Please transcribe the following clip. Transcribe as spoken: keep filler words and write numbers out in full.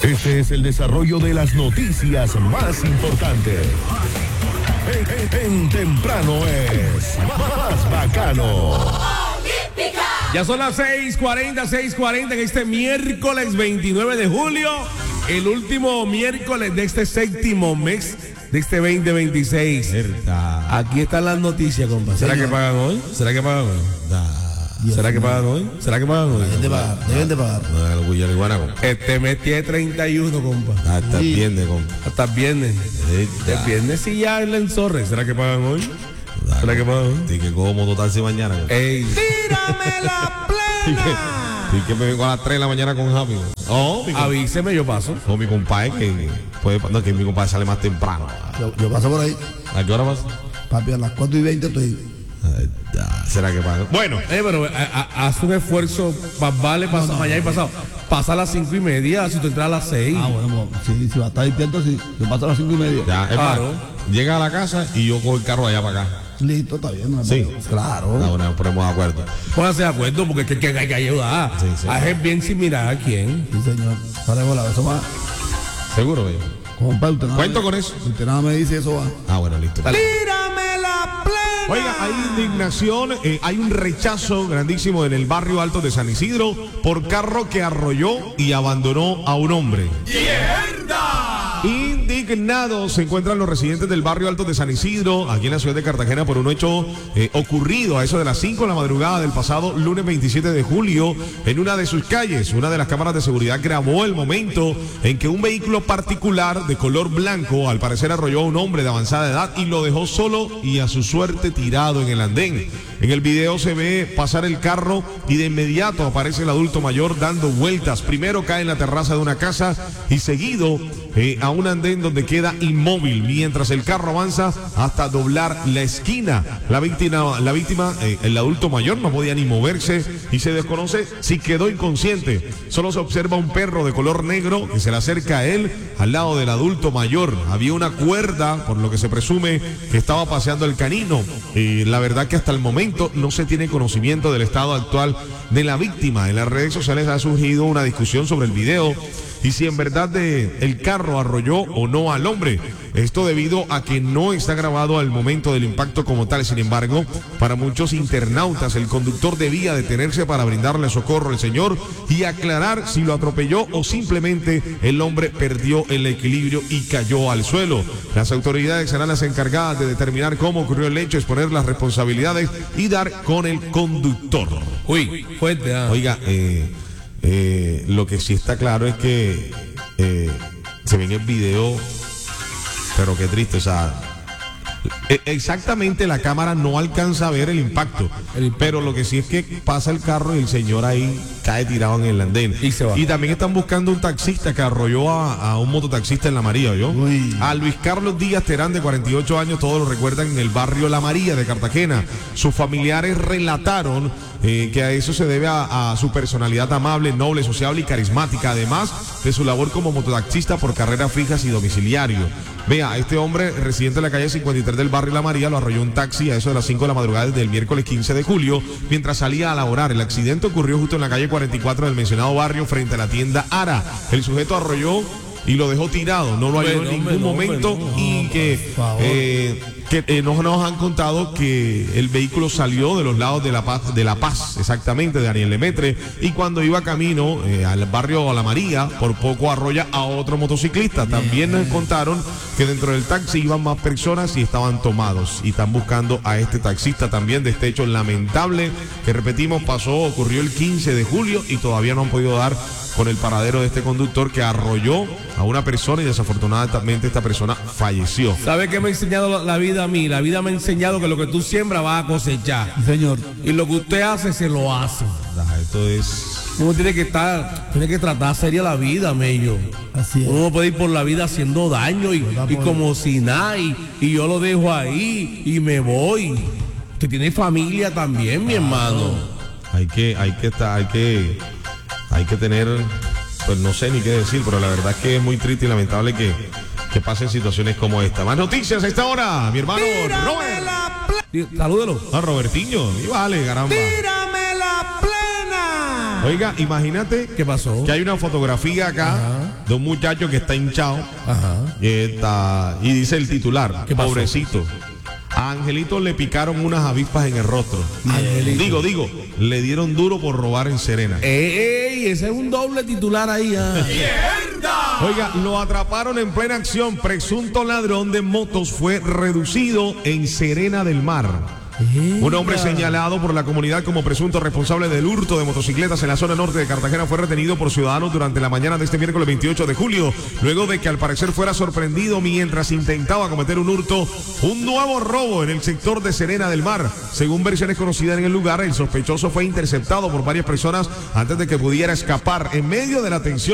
Este es el desarrollo de las noticias más importantes. En, en, en temprano es más bacano. Ya son las seis cuarenta, seis cuarenta en este miércoles veintinueve de julio, el último miércoles de este séptimo mes de este veinte veintiséis. Verdad. Aquí están las noticias, compa. ¿Será que pagan hoy? ¿Será que pagan hoy? Da. ¿Será que pagan hoy? ¿Será que pagan hoy? Deben de pagar, deben de pagar. Este mes tiene treinta y uno, compa. Hasta el Sí. viernes, compa. Hasta el viernes. Verdad. El viernes sí ya es la enzorre. ¿Será que pagan hoy? Da, ¿Será que pagan hoy? Y que como totarse mañana, compa. Ey. ¡Tírame la plena! Y que me vengo a las tres de la mañana con Javi. Oh, mi compa- Avíseme, yo paso. con mi compadre que puede, no, que mi compadre sale más temprano. Yo, yo paso por ahí, ¿A qué hora pasa? papi, a las cuatro y veinte estoy. Ay, da, ¿será que paga? Bueno, Eh, pero a- a- haz un esfuerzo, más vale pasar mañana y pasado. Pasa a las cinco y media, si tú entras a las seis. Ah, bueno, pues, si, si va a estar despierto, sí. Yo paso a las cinco y media. ya, es más, Claro. llega a la casa y yo cojo el carro allá para acá. Listo, está bien. No hay Sí. problema. Claro. Ah, bueno, nos ponemos de acuerdo. Pónganse de acuerdo porque que, que hay que ayudar. Sí, sí. Haz el bien sin mirar a quién. Sí, señor. Sale bola, eso va. ¿Seguro, bello? Compa, usted nada Cuento me- con eso. Usted nada me dice eso va. Ah, bueno, listo. ¡Tírame la plena! Oiga, hay indignación, eh, hay un rechazo grandísimo en el barrio alto de San Isidro por carro que arrolló y abandonó a un hombre. Indignados se encuentran los residentes del barrio alto de San Isidro, aquí en la ciudad de Cartagena, por un hecho eh, ocurrido a eso de las cinco de la madrugada del pasado lunes veintisiete de julio en una de sus calles. Una de las cámaras de seguridad grabó el momento en que un vehículo particular de color blanco al parecer arrolló a un hombre de avanzada edad y lo dejó solo y a su suerte tirado en el andén. En el video se ve pasar el carro y de inmediato aparece el adulto mayor dando vueltas. Primero cae en la terraza de una casa y seguido eh, a un andén donde queda inmóvil mientras el carro avanza hasta doblar la esquina. La víctima, la víctima eh, el adulto mayor no podía ni moverse y se desconoce si quedó inconsciente. Solo se observa un perro de color negro que se le acerca a él al lado del adulto mayor. Había una cuerda, por lo que se presume que estaba paseando el canino. Y la verdad que hasta el momento no se tiene conocimiento del estado actual de la víctima. En las redes sociales ha surgido una discusión sobre el video y si en verdad de, el carro arrolló o no al hombre. Esto debido a que no está grabado al momento del impacto como tal. Sin embargo, para muchos internautas, el conductor debía detenerse para brindarle socorro al señor y aclarar si lo atropelló o simplemente el hombre perdió el equilibrio y cayó al suelo. Las autoridades serán las encargadas de determinar cómo ocurrió el hecho, exponer las responsabilidades y dar con el conductor. Uy, fuerte, ah. Oiga, eh, eh, lo que sí está claro es que eh, se ve en el video, pero qué triste, o sea, e- exactamente la cámara no alcanza a ver el impacto, El impacto. pero lo que sí es que pasa el carro y el señor ahí cae tirado en el andén. Y se va. Y también están buscando un taxista que arrolló a, a un mototaxista en La María, ¿yo? Uy. A Luis Carlos Díaz Terán, de cuarenta y ocho años, todos lo recuerdan, en el barrio La María de Cartagena. Sus familiares relataron eh, que a eso se debe a, a su personalidad amable, noble, sociable y carismática, además de su labor como mototaxista por carreras fijas y domiciliario. Vea, este hombre, residente de la calle cincuenta y tres del barrio La María, lo arrolló un taxi a eso de las cinco de la madrugada del miércoles quince de julio, mientras salía a laborar. El accidente ocurrió justo en la calle cuarenta y cuatro del mencionado barrio, frente a la tienda Ara. El sujeto arrolló y lo dejó tirado, no lo halló Hombre, en hombre, ningún no, hombre, momento no. y que, por favor. eh, que eh, nos, nos han contado que el vehículo salió de los lados de La Paz, de La Paz, exactamente, de Ariel Lemetre, y cuando iba camino eh, al barrio La María, por poco arrolla a otro motociclista. También nos contaron que dentro del taxi iban más personas y estaban tomados, y están buscando a este taxista también de este hecho lamentable que, repetimos, pasó, ocurrió el quince de julio y todavía no han podido dar con el paradero de este conductor que arrolló a una persona y desafortunadamente esta persona falleció. ¿Sabe qué me ha enseñado la, la vida a mí? La vida me ha enseñado que lo que tú siembras vas a cosechar. Sí, señor. Y lo que usted hace, se lo hace. Ah, Esto es... Uno tiene que estar, tiene que tratar seria la vida, mello. Así es. Uno no puede ir por la vida haciendo daño y, y como si nada, y, y yo lo dejo ahí y me voy. Usted tiene familia también, mi hermano. Hay que, hay que estar, hay que, hay que tener, pues no sé ni qué decir, pero la verdad es que es muy triste y lamentable que, que pasen situaciones como esta. Más noticias a esta hora, mi hermano Robert. Sí, salúdelo. Ah, Robertiño, y vale, caramba. ¡Tírame la plena! Oiga, imagínate ¿Qué pasó? que hay una fotografía acá Ajá. de un muchacho que está hinchado. Ajá. eh, está- y dice el titular, ¿Qué pasó? pobrecito. A Angelito le picaron unas avispas en el rostro. Angelito. Digo, digo, le dieron duro por robar en Serena. ¡Ey! Ese es un doble titular ahí. Ah. Oiga, lo atraparon en plena acción. Presunto ladrón de motos fue reducido en Serena del Mar. Un hombre señalado por la comunidad como presunto responsable del hurto de motocicletas en la zona norte de Cartagena fue retenido por ciudadanos durante la mañana de este miércoles veintiocho de julio, luego de que al parecer fuera sorprendido mientras intentaba cometer un hurto, un nuevo robo en el sector de Serena del Mar. Según versiones conocidas en el lugar, el sospechoso fue interceptado por varias personas antes de que pudiera escapar. En medio de la tensión